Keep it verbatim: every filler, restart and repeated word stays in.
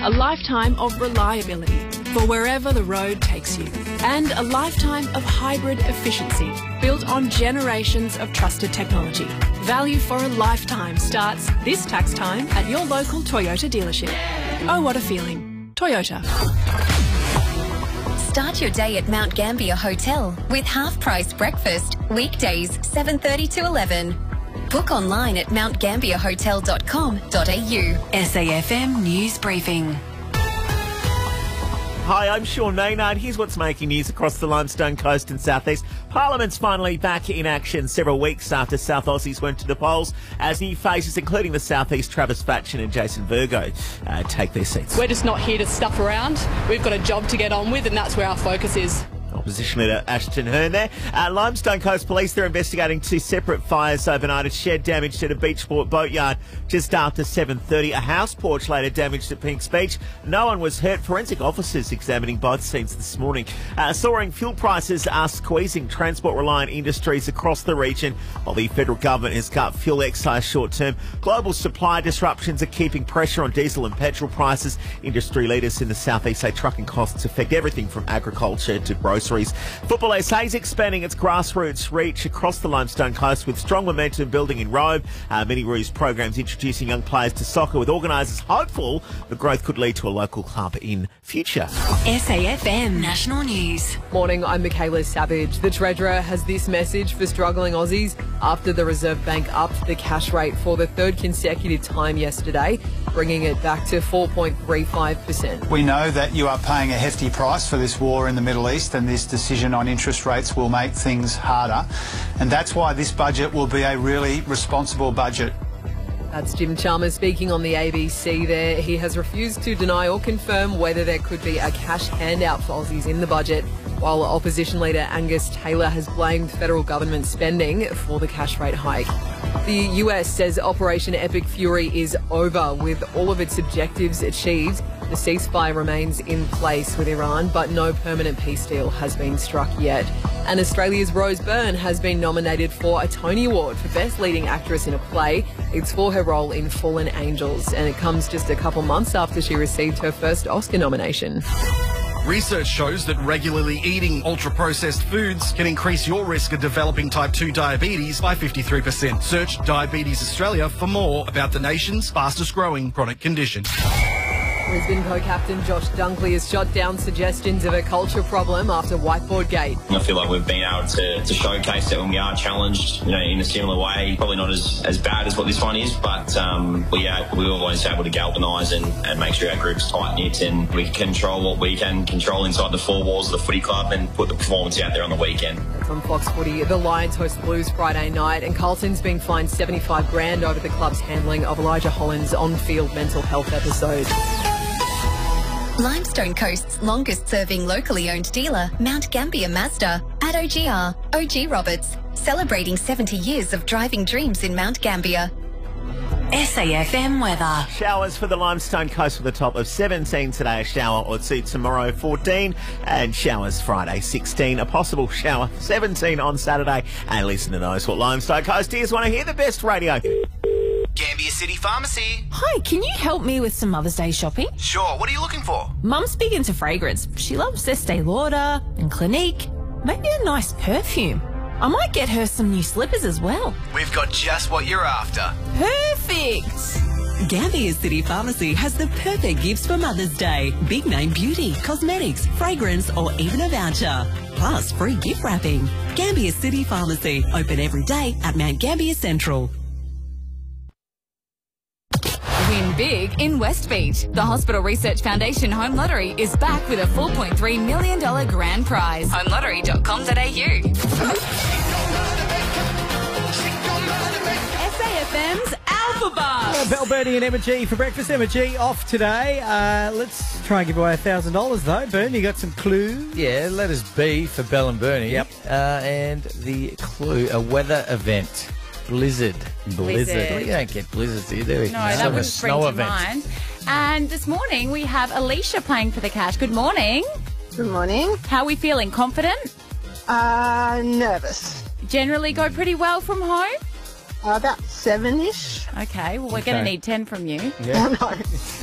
a lifetime of reliability for wherever the road takes you, and a lifetime of hybrid efficiency built on generations of trusted technology. Value for a lifetime starts this tax time at your local Toyota dealership. Oh, what a feeling. Toyota. Start your day at Mount Gambier Hotel with half-price breakfast, weekdays seven thirty to eleven. Book online at mount gambier hotel dot com dot a u. S A F M News Briefing. Hi, I'm Sean Maynard. Here's what's making news across the Limestone Coast and Southeast. Parliament's finally back in action several weeks after South Aussies went to the polls as new faces, including the Southeast Travis Fatchin and Jason Virgo, uh, take their seats. We're just not here to stuff around. We've got a job to get on with, and that's where our focus is. Opposition leader Ashton Hearn there. Uh, Limestone Coast Police, they're investigating two separate fires overnight. A shed damaged at a Beachport boatyard just after seven thirty. A house porch later damaged at Pinks Beach. No one was hurt. Forensic officers examining both scenes this morning. Uh, soaring fuel prices are squeezing transport-reliant industries across the region, while the federal government has cut fuel excise short-term. Global supply disruptions are keeping pressure on diesel and petrol prices. Industry leaders in the southeast say trucking costs affect everything from agriculture to groceries. Football S A is expanding its grassroots reach across the Limestone Coast with strong momentum building in Robe. Uh, many Roos programs introducing young players to soccer, with organisers hopeful the growth could lead to a local club in future. S A F M National News. Morning, I'm Michaela Savage. The Treasurer has this message for struggling Aussies after the Reserve Bank upped the cash rate for the third consecutive time yesterday, bringing it back to four point three five percent. We know that you are paying a hefty price for this war in the Middle East, and this decision on interest rates will make things harder. And that's why this budget will be a really responsible budget. That's Jim Chalmers speaking on the A B C there. He has refused to deny or confirm whether there could be a cash handout for Aussies in the budget, while opposition leader Angus Taylor has blamed federal government spending for the cash rate hike. The U S says Operation Epic Fury is over with all of its objectives achieved. The ceasefire remains in place with Iran, but no permanent peace deal has been struck yet. And Australia's Rose Byrne has been nominated for a Tony Award for Best Leading Actress in a Play. It's for her role in Fallen Angels, and it comes just a couple months after she received her first Oscar nomination. Research shows that regularly eating ultra-processed foods can increase your risk of developing type two diabetes by fifty-three percent. Search Diabetes Australia for more about the nation's fastest-growing chronic condition. Brisbane co-captain Josh Dunkley has shot down suggestions of a culture problem after Whiteboard Gate. I feel like we've been able to, to showcase that when we are challenged, you know, in a similar way, probably not as, as bad as what this one is, but um, we are we're always able to galvanise and, and make sure our group's tight-knit and we control what we can control inside the four walls of the footy club and put the performance out there on the weekend. That's on Fox Footy. The Lions host Blues Friday night, and Carlton's been fined seventy-five grand over the club's handling of Elijah Holland's on-field mental health episode. Limestone Coast's longest-serving locally owned dealer, Mount Gambier Mazda, at O G R, O G Roberts, celebrating seventy years of driving dreams in Mount Gambier. S A F M weather. Showers for the Limestone Coast with a top of seventeen today, a shower or two tomorrow, fourteen, and showers Friday, sixteen, a possible shower, seventeen on Saturday. And listen to those what Limestone Coasties want to hear the best radio. Gambier City Pharmacy. Hi, can you help me with some Mother's Day shopping? Sure, what are you looking for? Mum's big into fragrance. She loves Estee Lauder and Clinique. Maybe a nice perfume. I might get her some new slippers as well. We've got just what you're after. Perfect! Gambier City Pharmacy has the perfect gifts for Mother's Day. Big name beauty, cosmetics, fragrance, or even a voucher. Plus free gift wrapping. Gambier City Pharmacy, open every day at Mount Gambier Central. Win big in Westbeach. The Hospital Research Foundation Home Lottery is back with a four point three million dollars grand prize. home lottery dot com dot a u. S A F M's Alpha Bar. Oh, Bell, Bernie and Emma G for breakfast. Emma G off today. Uh, let's try and give away one thousand dollars though. Bernie, you got some clues? Yeah, letters B for Bell and Bernie. Yep. Uh, and the clue, a weather event. Blizzard. Blizzard. Blizzard. Well, you don't get blizzards, do you? Do we? No, that wouldn't spring to mind. And this morning we have Alicia playing for the cash. Good morning. Good morning. How are we feeling? Confident? Uh, nervous. Generally go pretty well from home? Uh, about seven-ish. Okay, well, we're Okay. going to need ten from you. Yeah. I know.